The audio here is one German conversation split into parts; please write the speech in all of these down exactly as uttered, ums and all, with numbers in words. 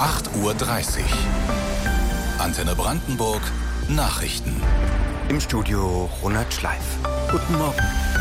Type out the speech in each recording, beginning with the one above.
acht Uhr dreißig. Antenne Brandenburg Nachrichten. Im Studio Ronald Schleif. Guten Morgen.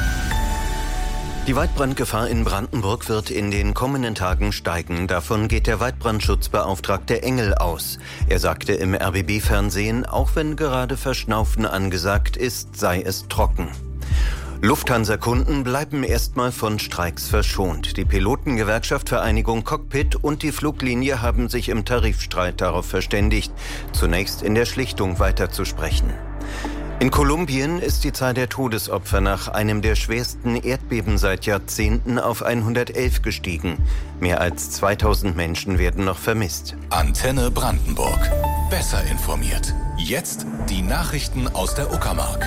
Die Waldbrandgefahr in Brandenburg wird in den kommenden Tagen steigen. Davon geht der Waldbrandschutzbeauftragte Engel aus. Er sagte im R B B-Fernsehen, auch wenn gerade Verschnaufen angesagt ist, sei es trocken. Lufthansa-Kunden bleiben erstmal von Streiks verschont. Die Pilotengewerkschaft Vereinigung Cockpit und die Fluglinie haben sich im Tarifstreit darauf verständigt, zunächst in der Schlichtung weiterzusprechen. In Kolumbien ist die Zahl der Todesopfer nach einem der schwersten Erdbeben seit Jahrzehnten auf hundertelf gestiegen. Mehr als zweitausend Menschen werden noch vermisst. Antenne Brandenburg. Besser informiert. Jetzt die Nachrichten aus der Uckermark.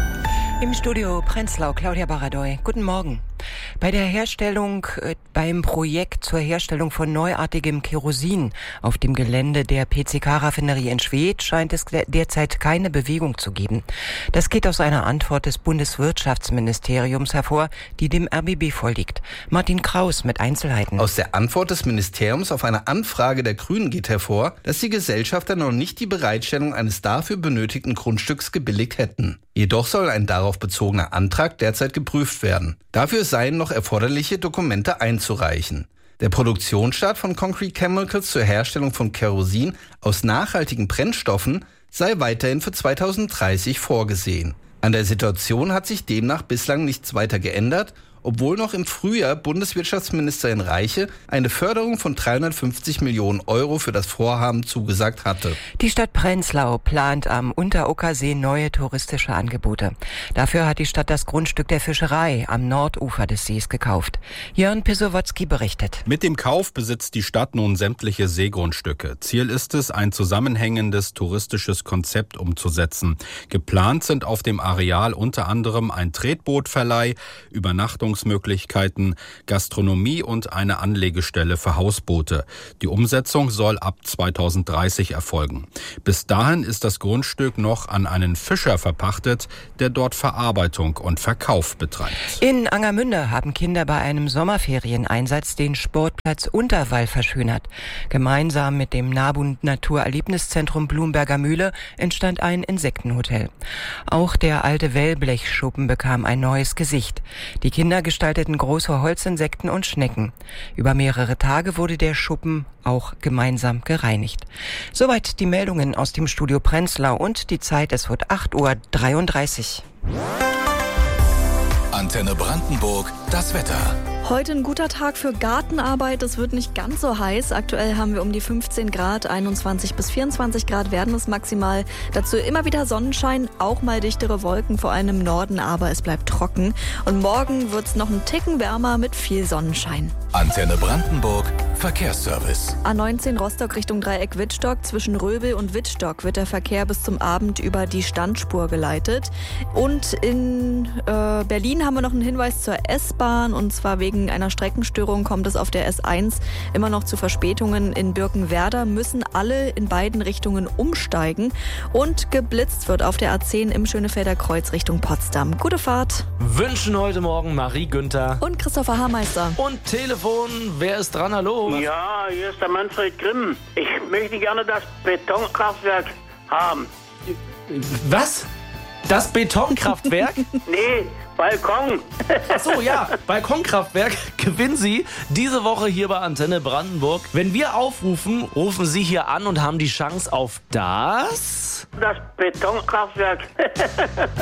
Im Studio Prenzlau, Claudia Baradoy. Guten Morgen. Bei der Herstellung, äh, beim Projekt zur Herstellung von neuartigem Kerosin auf dem Gelände der P C K-Raffinerie in Schwedt scheint es derzeit keine Bewegung zu geben. Das geht aus einer Antwort des Bundeswirtschaftsministeriums hervor, die dem R B B vorliegt. Martin Kraus mit Einzelheiten. Aus der Antwort des Ministeriums auf eine Anfrage der Grünen geht hervor, dass die Gesellschafter noch nicht die Bereitstellung eines dafür benötigten Grundstücks gebilligt hätten. Jedoch soll ein darauf bezogener Antrag derzeit geprüft werden. Dafür seien noch erforderliche Dokumente einzureichen. Der Produktionsstart von Concrete Chemicals zur Herstellung von Kerosin aus nachhaltigen Brennstoffen sei weiterhin für zweitausenddreißig vorgesehen. An der Situation hat sich demnach bislang nichts weiter geändert, obwohl noch im Frühjahr Bundeswirtschaftsministerin Reiche eine Förderung von dreihundertfünfzig Millionen Euro für das Vorhaben zugesagt hatte. Die Stadt Prenzlau plant am Unteruckersee neue touristische Angebote. Dafür hat die Stadt das Grundstück der Fischerei am Nordufer des Sees gekauft. Jörn Pisowotzki berichtet. Mit dem Kauf besitzt die Stadt nun sämtliche Seegrundstücke. Ziel ist es, ein zusammenhängendes touristisches Konzept umzusetzen. Geplant sind auf dem Areal unter anderem ein Tretbootverleih, Übernachtung Möglichkeiten, Gastronomie und eine Anlegestelle für Hausboote. Die Umsetzung soll ab zweitausenddreißig erfolgen. Bis dahin ist das Grundstück noch an einen Fischer verpachtet, der dort Verarbeitung und Verkauf betreibt. In Angermünde haben Kinder bei einem Sommerferieneinsatz den Sportplatz Unterwall verschönert. Gemeinsam mit dem NABU Naturerlebniszentrum Blumberger Mühle entstand ein Insektenhotel. Auch der alte Wellblechschuppen bekam ein neues Gesicht. Die Kinder gestalteten große Holzinsekten und Schnecken. Über mehrere Tage wurde der Schuppen auch gemeinsam gereinigt. Soweit die Meldungen aus dem Studio Prenzlau und die Zeit, es wird acht Uhr dreiunddreißig. Antenne Brandenburg, das Wetter. Heute ein guter Tag für Gartenarbeit. Es wird nicht ganz so heiß. Aktuell haben wir um die fünfzehn Grad, einundzwanzig bis vierundzwanzig Grad werden es maximal. Dazu immer wieder Sonnenschein, auch mal dichtere Wolken, vor allem im Norden, aber es bleibt trocken. Und morgen wird es noch einen Ticken wärmer mit viel Sonnenschein. Antenne Brandenburg, Verkehrsservice. A neunzehn Rostock Richtung Dreieck Wittstock. Zwischen Röbel und Wittstock wird der Verkehr bis zum Abend über die Standspur geleitet. Und in äh, Berlin haben wir noch einen Hinweis zur S-Bahn, und zwar wegen einer Streckenstörung kommt es auf der S eins immer noch zu Verspätungen. In Birkenwerder müssen alle in beiden Richtungen umsteigen und geblitzt wird auf der A zehn im Schönefelder Kreuz Richtung Potsdam. Gute Fahrt. Wünschen heute Morgen Marie Günther und Christopher Haarmeister. Und Telefon, wer ist dran? Hallo? Ja, hier ist der Manfred Grimm. Ich möchte gerne das Betonkraftwerk haben. Was? Das Betonkraftwerk? Nee, Balkon. Ach so, ja, Balkonkraftwerk gewinnen Sie diese Woche hier bei Antenne Brandenburg. Wenn wir aufrufen, rufen Sie hier an und haben die Chance auf das... Das Betonkraftwerk.